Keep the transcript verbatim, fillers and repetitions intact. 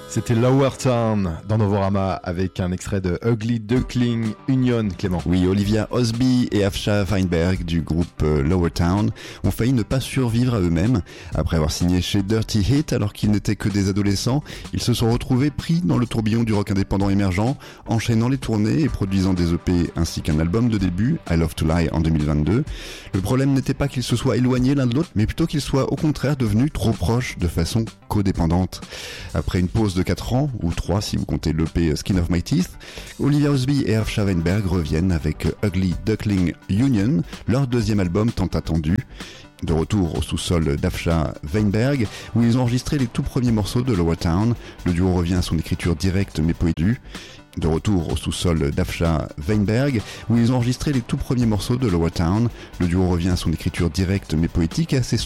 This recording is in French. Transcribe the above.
C'était Lower Town dans Novorama avec un extrait de Ugly Duckling Union, Clément. Oui, Olivia Osby et Afsha Weinberg du groupe Lower Town ont failli ne pas survivre à eux-mêmes. Après avoir signé chez Dirty Hit alors qu'ils n'étaient que des adolescents, ils se sont retrouvés pris dans le tourbillon du rock indépendant émergent, enchaînant les tournées et produisant des E P ainsi qu'un album de début, I Love to Lie, en deux mille vingt-deux. Le problème n'était pas qu'ils se soient éloignés l'un de l'autre, mais plutôt qu'ils soient au contraire devenus trop proches de façon codépendante. Après une pause de quatre ans, ou trois si vous comptez l'E P Skin of My Teeth, Olivia Osby et Afsha Weinberg reviennent avec Ugly Duckling Union, leur deuxième album tant attendu. De retour au sous-sol d'Afsha Weinberg, où ils ont enregistré les tout premiers morceaux de Lower Town, le duo revient à son écriture directe mais poétue. De retour au sous-sol d'Afsha Weinberg, où ils ont enregistré les tout premiers morceaux de Lower Town, le duo revient à son écriture directe mais poétique et assez